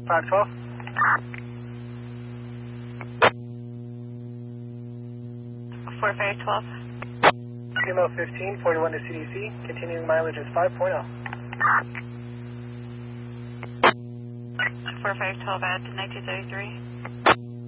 512. Four 512. Kilo 15, 41 to CDC. Continuing mileage is 5.0. 4512 at 9233.